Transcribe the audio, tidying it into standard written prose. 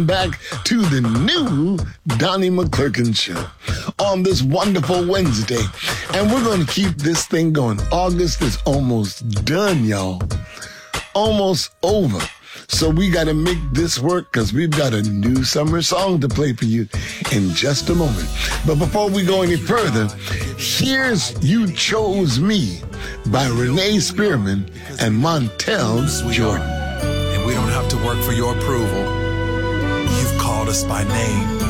Back to the new Donnie McClurkin Show on this wonderful Wednesday. And we're going to keep this thing going. August is almost done, y'all. Almost over. So we got to make this work because we've got a new summer song to play for you in just a moment. But before we go any further, here's You Chose Me by Renee Spearman and Montel Jordan. And we don't have to work for your approval. You've called us by name.